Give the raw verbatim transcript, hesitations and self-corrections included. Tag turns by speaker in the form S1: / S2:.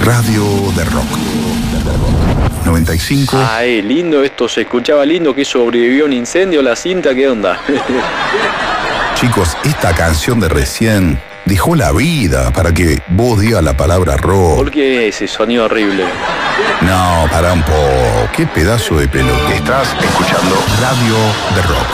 S1: Radio de Rock. noventa y cinco.
S2: Ay, lindo esto, se escuchaba lindo, que sobrevivió un incendio la cinta, ¿qué onda?
S1: Chicos, esta canción de recién dejó la vida para que vos digas la palabra rock.
S2: ¿Por qué ese sonido horrible?
S1: No, para un poco. Qué pedazo de pelo. Estás escuchando Radio de Rock.